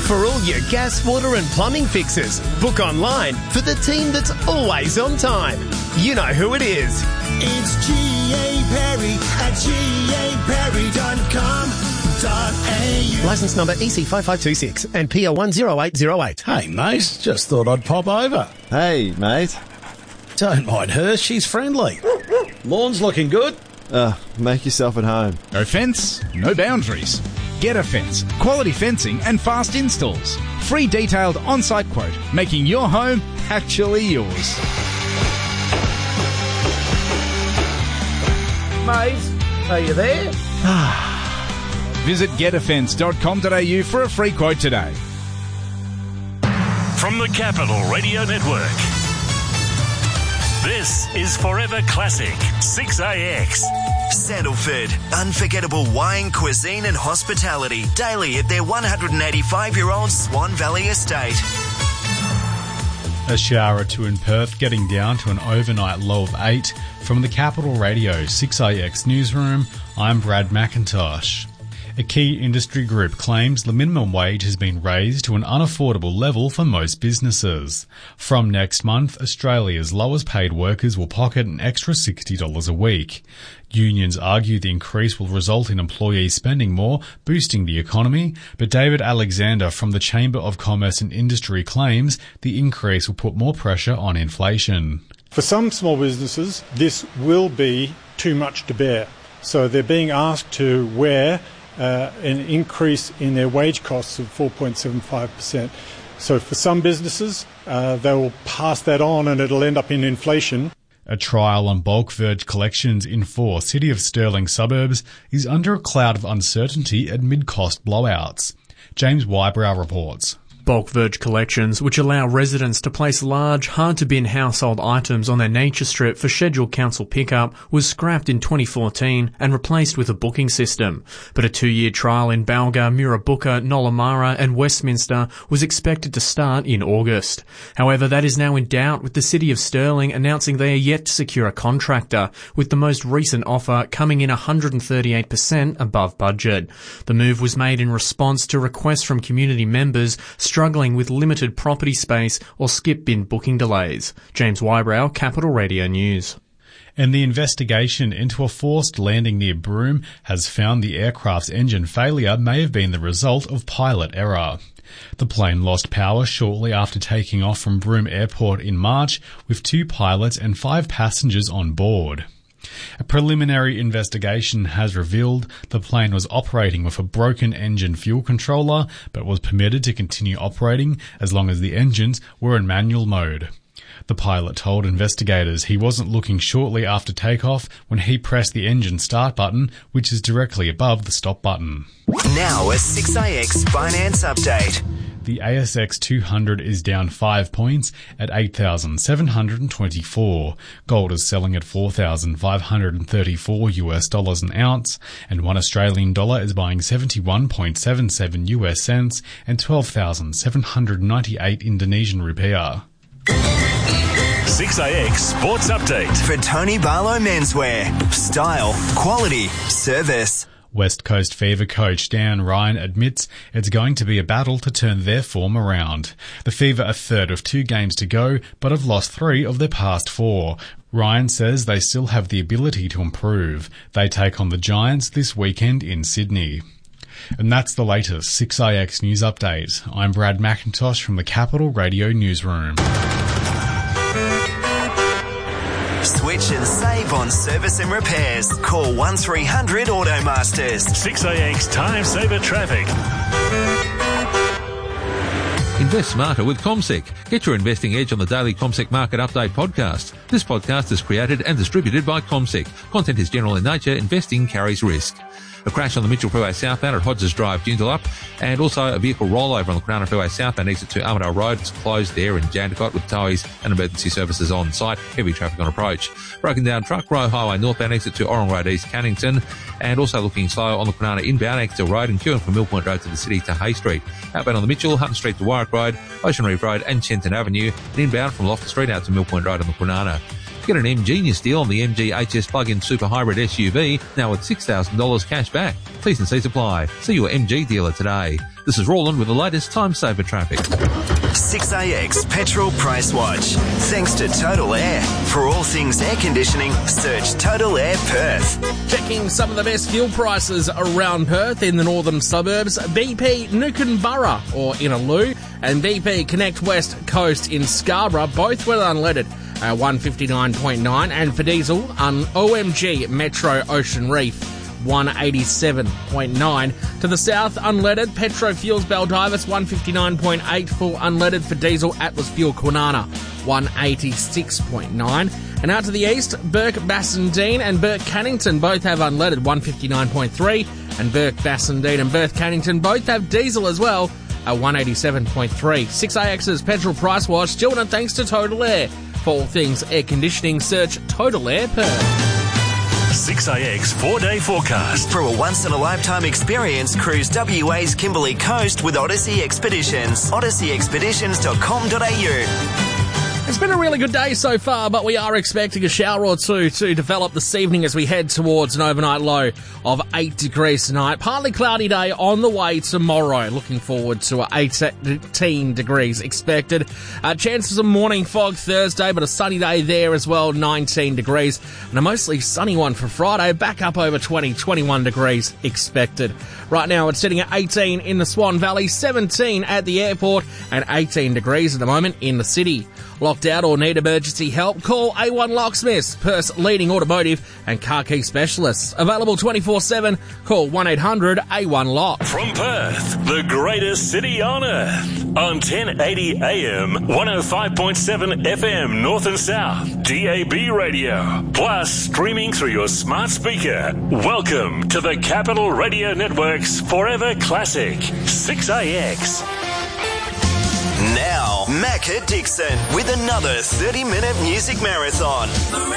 For all your gas, water and plumbing fixes, book online for the team that's always on time. You know who it is. It's G.A. Perry at gaperry.com.au. Licence number EC5526 and PL 10808. Hey, mate, just thought I'd pop over. Hey, mate. Don't mind her, she's friendly. Lawn's looking good. Make yourself at home. No fence, no boundaries. Get a Fence. Quality fencing and fast installs. Free detailed on-site quote, making your home actually yours. Mate, are you there? Visit getafence.com.au for a free quote today. From the Capital Radio Network, this is Forever Classic 6AX. Sandalford, unforgettable wine, cuisine and hospitality daily at their 185-year-old Swan Valley estate. A shower or two in Perth, getting down to an overnight low of 8. From the Capital Radio 6AX newsroom, I'm Brad McIntosh. A key industry group claims the minimum wage has been raised to an unaffordable level for most businesses. From next month, Australia's lowest paid workers will pocket an extra $60 a week. Unions argue the increase will result in employees spending more, boosting the economy, but David Alexander from the Chamber of Commerce and Industry claims the increase will put more pressure on inflation. For some small businesses, this will be too much to bear. So they're being asked to wear an increase in their wage costs of 4.75%. So for some businesses, they will pass that on and it'll end up in inflation. A trial on bulk verge collections in 4 City of Stirling suburbs is under a cloud of uncertainty amid cost blowouts. James Wybrow reports. Bulk verge collections, which allow residents to place large, hard-to-bin household items on their nature strip for scheduled council pickup, was scrapped in 2014 and replaced with a booking system. But a 2-year trial in Balga, Mirrabooka, Nollamara and Westminster was expected to start in August. However, that is now in doubt, with the City of Stirling announcing they are yet to secure a contractor, with the most recent offer coming in 138% above budget. The move was made in response to requests from community members struggling with limited property space or skip bin booking delays. James Wybrow, Capital Radio News. And the investigation into a forced landing near Broome has found the aircraft's engine failure may have been the result of pilot error. The plane lost power shortly after taking off from Broome Airport in March, with 2 pilots and 5 passengers on board. A preliminary investigation has revealed the plane was operating with a broken engine fuel controller, but was permitted to continue operating as long as the engines were in manual mode. The pilot told investigators he wasn't looking shortly after takeoff when he pressed the engine start button, which is directly above the stop button. Now a 6AX finance update. The ASX 200 is down 5 points at 8,724. Gold is selling at $4,534 an ounce, and 1 Australian dollar is buying 71.77 US cents and 12,798 Indonesian rupiah. 6AX Sports Update. For Tony Barlow Menswear. Style, quality, service. West Coast Fever coach Dan Ryan admits it's going to be a battle to turn their form around. The Fever are third of 2 games to go, but have lost 3 of their past 4. Ryan says they still have the ability to improve. They take on the Giants this weekend in Sydney. And that's the latest 6AX News Update. I'm Brad McIntosh from the Capital Radio Newsroom. Switch and save on service and repairs. Call 1300 Automasters. 6AX Time Saver Traffic. Invest smarter with CommSec. Get your investing edge on the daily CommSec Market Update podcast. This podcast is created and distributed by CommSec. Content is general in nature. Investing carries risk. A crash on the Mitchell Freeway southbound at Hodges Drive, Joondalup, and also a vehicle rollover on the Cronulla Freeway southbound exit to Armadale Road. It's closed there in Jandakot with towies and emergency services on site. Heavy traffic on approach. Broken down truck, Roe Highway northbound exit to Orrong Road East, Cannington, and also looking slow on the Kwinana inbound Exeter Road and queuing from Mill Point Road to the city to Hay Street. Outbound on the Mitchell, Hutton Street to Warwick Road, Ocean Reef Road and Chenton Avenue, and inbound from Loftus Street out to Mill Point Road on the Kwinana. Get an MGenius deal on the MG HS plug-in super hybrid SUV, now with $6,000 cash back. T's and C's apply. See your MG dealer today. This is Roland with the latest time saver traffic. 6AX Petrol Price Watch. Thanks to Total Air. For all things air conditioning, search Total Air Perth. Checking some of the best fuel prices around Perth in the northern suburbs. BP Nookanburra or Innaloo and BP Connect West Coast in Scarborough, both were unleaded. 159.9, and for diesel, OMG Metro Ocean Reef, 187.9. To the south, unleaded, Petro Fuels Baldivis, 159.8 full unleaded. For diesel, Atlas Fuel Kwinana, 186.9. And out to the east, Burke Bassendean and Burke Cannington both have unleaded, 159.3. And Burke Bassendean and Burke Cannington both have diesel as well, at 187.3. 6AX's Petrol Price Watch, still and thanks to Total Air. For all things air conditioning, search Total Air Perth. 6AX 4-day forecast. For a once-in-a-lifetime experience, cruise WA's Kimberley Coast with Odyssey Expeditions. odysseyexpeditions.com.au. It's been a really good day so far, but we are expecting a shower or two to develop this evening as we head towards an overnight low of 8 degrees tonight. Partly cloudy day on the way tomorrow. Looking forward to 18 degrees expected. Chances of morning fog Thursday, but a sunny day there as well, 19 degrees. And a mostly sunny one for Friday, back up over 20, 21 degrees expected. Right now it's sitting at 18 in the Swan Valley, 17 at the airport, and 18 degrees at the moment in the city. Locked out or need emergency help? Call A1 Locksmiths, Perth's leading automotive and car key specialists. Available 24/7. Call 1-800-A1-LOCK. From Perth, the greatest city on earth. On 1080 AM, 105.7 FM North and South, DAB radio. Plus streaming through your smart speaker. Welcome to the Capital Radio Network's Forever Classic, 6AX. Now, Macca Dixon with another 30-minute music marathon.